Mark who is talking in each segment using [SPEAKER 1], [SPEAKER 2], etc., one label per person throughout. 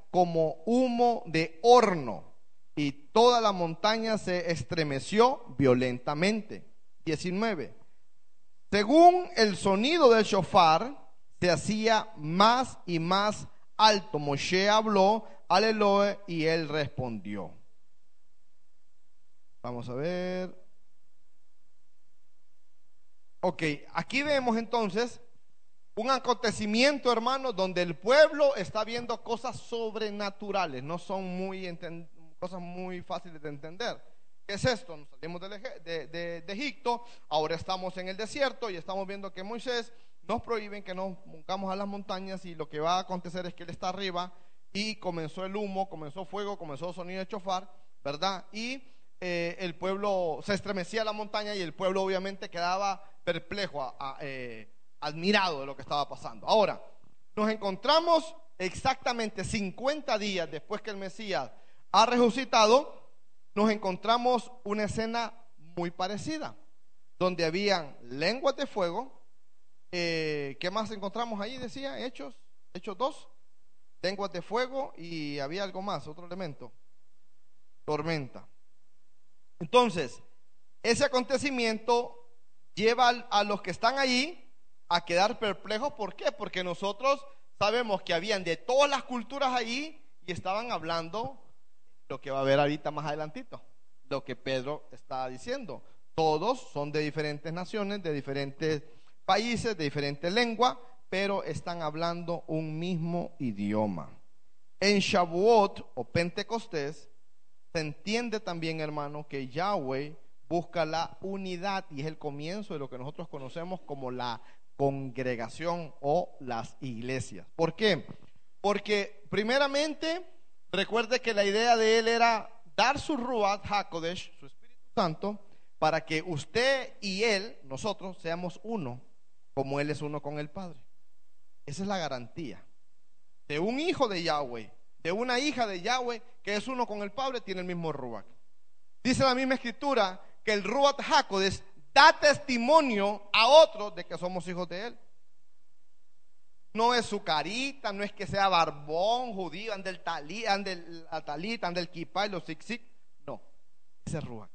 [SPEAKER 1] como humo de horno, y toda la montaña se estremeció violentamente. 19. Según el sonido del shofar, se hacía más y más alto. Moshe habló al Elohe y él respondió. Vamos a ver. Ok, aquí vemos entonces un acontecimiento, hermano, donde el pueblo está viendo cosas sobrenaturales, no son cosas muy fáciles de entender. ¿Qué es esto? Nos salimos de Egipto, ahora estamos en el desierto y estamos viendo que Moisés nos prohíben que nos pongamos a las montañas, y lo que va a acontecer es que él está arriba y comenzó el humo, comenzó fuego, comenzó sonido de chofar, ¿verdad? Y el pueblo se estremecía la montaña y el pueblo obviamente quedaba perplejo, admirado de lo que estaba pasando. Ahora, nos encontramos exactamente 50 días después que el Mesías ha resucitado. Nos encontramos una escena muy parecida, donde habían lenguas de fuego. ¿Qué más encontramos ahí? Decía Hechos 2, lenguas de fuego, y había algo más, otro elemento, tormenta. Entonces, ese acontecimiento lleva a los que están ahí a quedar perplejos. ¿Por qué? Porque nosotros sabemos que habían de todas las culturas ahí y estaban hablando lo que va a ver ahorita más adelantito, lo que Pedro está diciendo. Todos son de diferentes naciones, de diferentes países, de diferentes lenguas, pero están hablando un mismo idioma. En Shavuot o Pentecostés se entiende también, hermano, que Yahweh busca la unidad y es el comienzo de lo que nosotros conocemos como la congregación o las iglesias. ¿Por qué? Porque primeramente, recuerde que la idea de él era dar su Ruach HaKodesh, su Espíritu Santo, para que usted y él, nosotros, seamos uno, como él es uno con el Padre. Esa es la garantía de un hijo de Yahweh, de una hija de Yahweh que es uno con el Padre, tiene el mismo Ruach. Dice la misma escritura que el Ruach HaKodesh da testimonio a otros de que somos hijos de él. No es su carita, no es que sea barbón, judío, ande el talit, ande el kipá y los zikzik. No, ese es Ruach.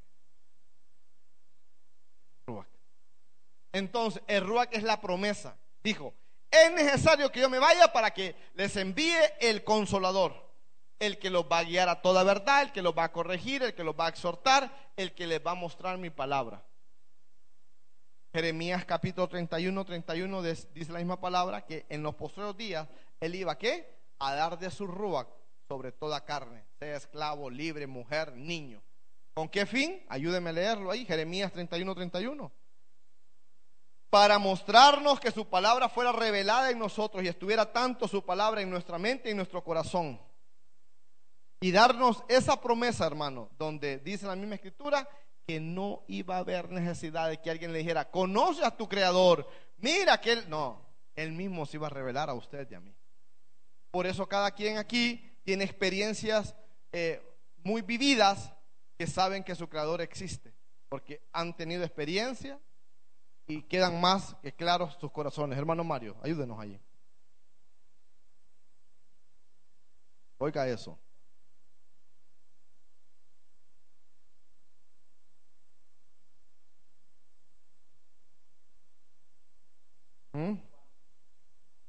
[SPEAKER 1] Entonces, el Ruach es la promesa. Dijo, es necesario que yo me vaya para que les envíe el Consolador, el que los va a guiar a toda verdad, el que los va a corregir, el que los va a exhortar, el que les va a mostrar mi palabra. Jeremías capítulo 31 dice la misma palabra, que en los postreros días él iba, ¿qué? A dar de su Ruach sobre toda carne, sea esclavo, libre, mujer, niño. ¿Con qué fin? Ayúdeme a leerlo ahí, Jeremías 31. Para mostrarnos que su palabra fuera revelada en nosotros y estuviera tanto su palabra en nuestra mente y en nuestro corazón. Y darnos esa promesa, hermano, donde dice la misma escritura que no iba a haber necesidad de que alguien le dijera, conoce a tu creador, mira que él, no, él mismo se iba a revelar a usted y a mí. Por eso cada quien aquí tiene experiencias muy vividas, que saben que su creador existe, porque han tenido experiencia y quedan más que claros sus corazones. Hermano Mario, ayúdenos allí. Oiga eso.